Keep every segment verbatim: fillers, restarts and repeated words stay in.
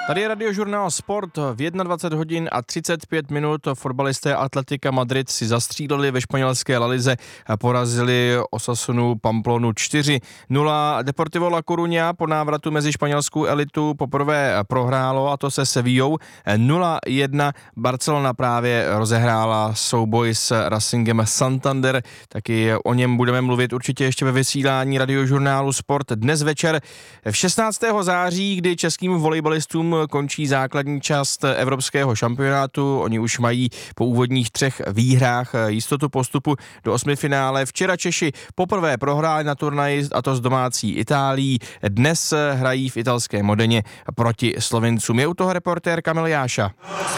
Tady je radiožurnál Sport v dvacet jedna hodin a třicet pět minut. Fotbalisté Atletika Madrid si zastřídali ve španělské La Lize a porazili Osasunu Pamplonu čtyři nula. Deportivo La Coruña po návratu mezi španělskou elitu poprvé prohrálo, a to se Sevillou nula jedna. Barcelona právě rozehrála souboj s Racingem Santander, taky o něm budeme mluvit určitě ještě ve vysílání radiožurnálu Sport dnes večer v šestnáctého září, kdy českým volejbalistům končí základní část evropského šampionátu. Oni už mají po úvodních třech výhrách jistotu postupu do osmifinále. Včera Češi poprvé prohráli na turnaji, a to s domácí Itálií. Dnes hrají v italské Modeně proti Slovincům. Je u toho reportér Kamil Jáša.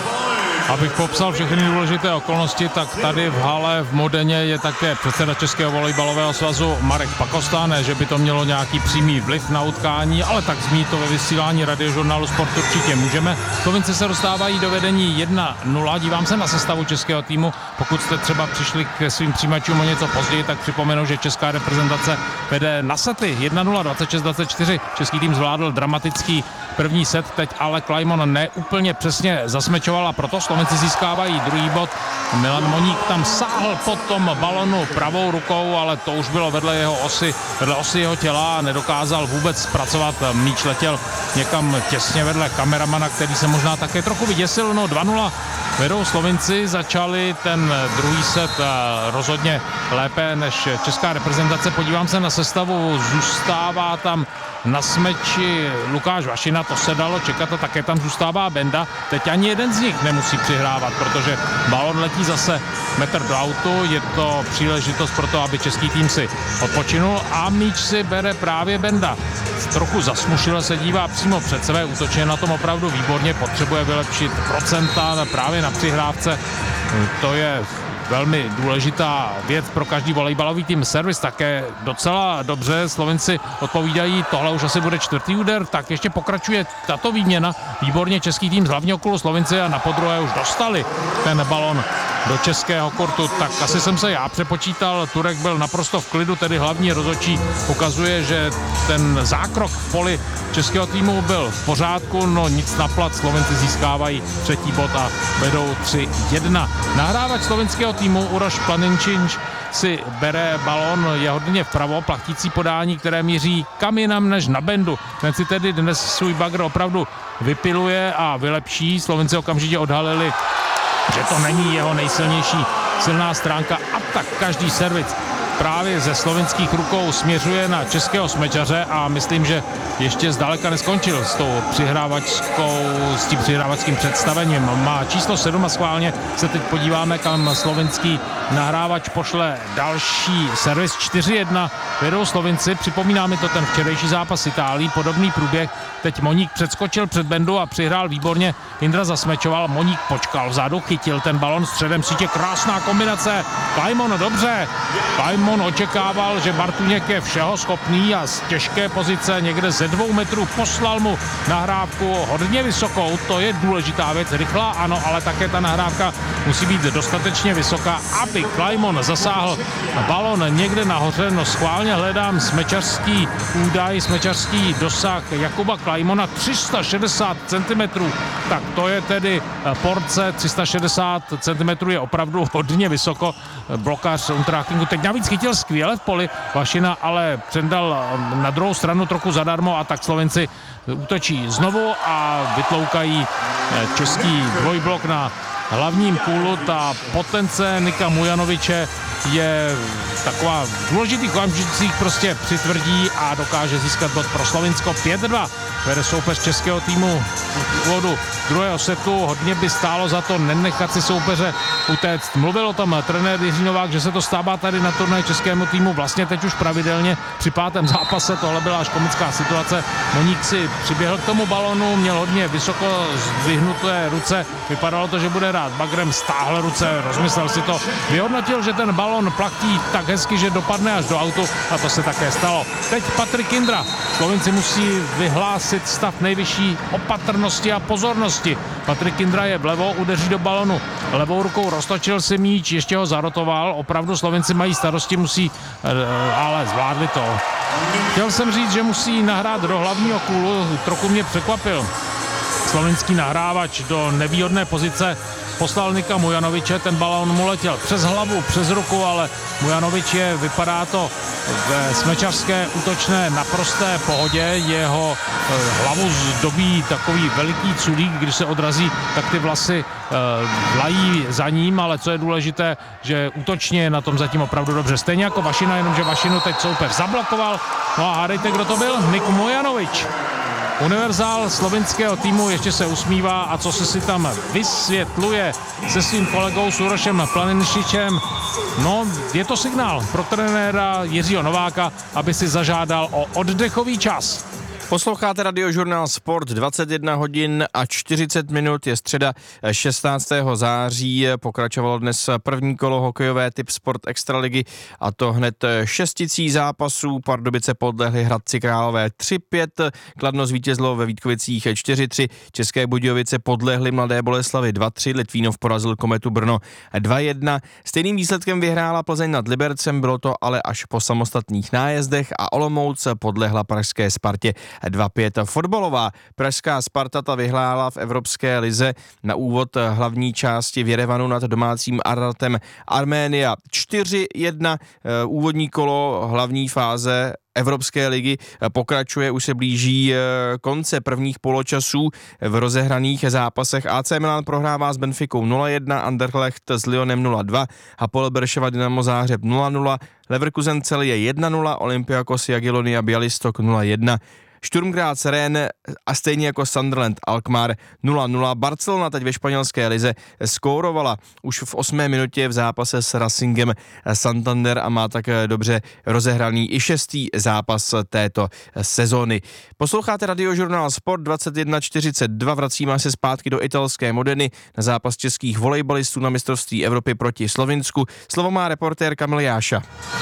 Abych popsal všechny důležité okolnosti, tak tady v hale v Modeně je také předseda Českého volejbalového svazu Marek Pakostan, ne, že by to mělo nějaký přímý vliv na utkání, ale tak zmínit to ve vysílání radiožurnálu Sport určitě můžeme. Slovinci se dostávají do vedení jedna nula. Dívám se na sestavu českého týmu. Pokud jste třeba přišli k svým přijímačům o něco později, tak připomenu, že česká reprezentace vede na sety jedna nula, dvacet šest dvacet čtyři. Český tým zvládl dramatický první set, teď ale Klajmon neúplně přesně zasmečoval a proto Slovenci získávají druhý bod. Milan Moník tam sáhl po tom balonu pravou rukou, ale to už bylo vedle jeho osy, vedle osy jeho těla a nedokázal vůbec zpracovat. Míč letěl někam těsně vedle kameramana, který se možná také trochu vyděsil. No dva nula vedou Slovinci, začali ten druhý set rozhodně lépe než česká reprezentace. Podívám se na sestavu, zůstává tam na smeči Lukáš Vašina, to se dalo čekat, a také tam zůstává Benda. Teď ani jeden z nich nemusí přihrávat, protože balon letí zase metr do autu, je to příležitost pro to, aby český tým si odpočinul a míč si bere právě Benda. Trochu zasmušile se dívá přímo před sebe, útočně na tom opravdu výborně, potřebuje vylepšit procenta právě na přihrávce. To je velmi důležitá věc pro každý volejbalový tým. Servis také docela dobře, Slovenci odpovídají, tohle už asi bude čtvrtý úder, tak ještě pokračuje tato výměna. Výborně český tým z hlavního kolu, Slovenci a na podruhé už dostali ten balon do českého kortu, tak asi jsem se já přepočítal, Turek byl naprosto v klidu, tedy hlavní rozhodčí ukazuje, že ten zákrok v poli českého týmu byl v pořádku, no nic na plat, Slovenci získávají třetí bod a vedou tři jedna. Nahrávač slovenského týmu Uroš Planinčič si bere balon, je hodně vpravo, plachtící podání, které míří kam jinam než na Bendu. Ten si tedy dnes svůj bagr opravdu vypiluje a vylepší. Slovenci okamžitě odhalili, že to není jeho nejsilnější silná stránka, a tak každý servis právě ze slovenských rukou směřuje na českého smečaře a myslím, že ještě zdaleka neskončil s tou přihrávačskou, s tím přihrávačským představením. Má číslo sedm a schválně se teď podíváme, kam slovenský nahrávač pošle další servis. čtyři jedna vedou Slovenci, připomíná mi to ten včerejší zápas Itálii, podobný průběh. Teď Moník předskočil před Bendu a přihrál výborně, Indra zasmečoval, Moník počkal vzadu, chytil ten balon středem sítě, krásná kombinace, Klajmon dobře, Klajmon očekával, že Bartuněk je všeho schopný a z těžké pozice někde ze dvou metrů poslal mu nahrávku hodně vysokou, to je důležitá věc, rychlá ano, ale také ta nahrávka musí být dostatečně vysoká, aby Klajmon zasáhl balon někde nahoře. No schválně hledám smečařský údaj, smečařský dosah Jakuba Klajmona tři sta šedesát centimetrů, tak to je tedy porce, tři sta šedesát centimetrů je opravdu hodně vysoko, blokář Unterhachingu teď navíc chytil skvěle v poli Vašina, ale přendal na druhou stranu trochu zadarmo a tak Slovenci útočí znovu a vytloukají český dvojblok na hlavním kůlu. Ta potence Nika Mujanoviče je taková v důležitých okamžicích, prostě přitvrdí a dokáže získat bod pro Slovinsko. pět dva vede soupeř českého týmu v úvodu druhého setu. Hodně by stálo za to nenechat si soupeře utéct. Mluvil o tom trenér Jiří Novák, že se to stává tady na turnaji českému týmu vlastně teď už pravidelně při pátém zápase. Tohle byla až komická situace. Moník si přiběhl k tomu balonu, měl hodně vysoko zdvihnuté ruce. Vypadalo to, že bude rád bagrem, stáhl ruce, rozmyslel si to. Vyhodnotil, že ten balon plachtí tak hezky, že dopadne až do autu a to se také stalo. Teď Patrik Indra. Slovenci musí vyhlásit stav nejvyšší opatrnosti a pozornosti. Patrik Indra je vlevo, udeří do balonu. Levou rukou roztočil si míč, ještě ho zarotoval. Opravdu Slovenci mají starosti, musí, ale zvládli to. Chtěl jsem říct, že musí nahrát do hlavního kůlu, trochu mě překvapil slovinský nahrávač do nevýhodné pozice poslal Nika Mujanoviče, ten balón mu letěl přes hlavu, přes ruku, ale Mujanovič je, vypadá to ve smečařské útočné naprosté pohodě, jeho hlavu zdobí takový veliký culík, když se odrazí, tak ty vlasy vlají za ním, ale co je důležité, že útočně je na tom zatím opravdu dobře. Stejně jako Vašina, jenomže Vašinu teď soupeř zablokoval. No a hádejte, kdo to byl? Nik Mujanovič. Univerzál slovinského týmu ještě se usmívá a co se si tam vysvětluje se svým kolegou Surošem Planinšičem. No, je to signál pro trenéra Jiřího Nováka, aby si zažádal o oddechový čas. Posloucháte Radiožurnál Sport, dvacet jedna hodin a čtyřicet minut, je středa šestnáctého září, pokračovalo dnes první kolo hokejové Tip Sport Extraligy a to hned šesticí zápasů. Pardubice podlehly Hradci Králové tři pět, Kladno zvítězilo ve Vítkovicích čtyři tři, České Budějovice podlehly Mladé Boleslavi dva tři, Litvínov porazil Kometu Brno dva jedna. Stejným výsledkem vyhrála Plzeň nad Libercem, bylo to ale až po samostatných nájezdech a Olomouc podlehla pražské Spartě dva pět. Fotbalová pražská Sparta ta vyhrála v Evropské lize na úvod hlavní části v Jerevanu nad domácím Aratem Arménia čtyři jedna. Úvodní kolo hlavní fáze Evropské ligy pokračuje, už se blíží konce prvních poločasů v rozehraných zápasech. A C Milan prohrává s Benficou nula jedna, Anderlecht s Lyonem nula dva, Hapoel Berševa Dynamo Záhřeb nula nula, Leverkusen Celje jedna nula, Olympiakos Jagiellonia Bialystok nula jedna. Sturm Graz Rennes a stejně jako Sunderland Alkmaar nula nula. Barcelona teď ve španělské lize skórovala už v osmé minutě v zápase s Racingem Santander a má tak dobře rozehraný i šestý zápas této sezony. Posloucháte Radiožurnál Sport, dvacet jedna čtyřicet dva, vracíme se zpátky do italské Modeny na zápas českých volejbalistů na mistrovství Evropy proti Slovinsku. Slovo má reportér Kamil Jáša.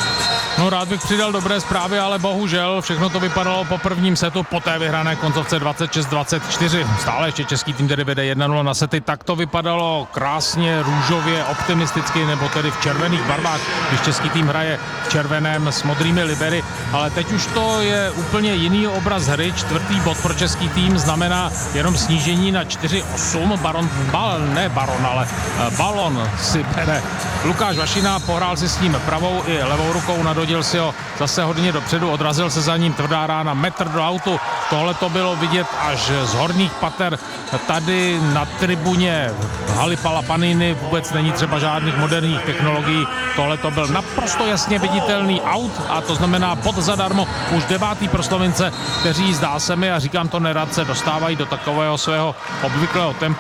No, rád bych přidal dobré zprávy, ale bohužel všechno to vypadalo po prvním setu, po té vyhrané koncovce dvacet šest dvacet čtyři. Stále ještě český tým tedy vede jedna nula na sety, tak to vypadalo krásně, růžově, optimisticky, nebo tedy v červených barvách, když český tým hraje v červeném s modrými libery, ale teď už to je úplně jiný obraz hry. Čtvrtý bod pro český tým znamená jenom snížení na čtyři osm. Baron, bal, ne baron, ale balon si bere Lukáš Vašina, pohrál si s ním pravou i levou rukou, nadhodil si ho zase hodně dopředu, odrazil se za ním, tvrdá rána, metr do autu. Tohle to bylo vidět až z horních pater. Tady na tribuně haly Pala Paniny vůbec není třeba žádných moderních technologií. Tohle to byl naprosto jasně viditelný aut a to znamená bod zadarmo, už devátý pro Slovince, kteří, zdá se mi, a říkám to nerad, se dostávají do takového svého obvyklého tempa.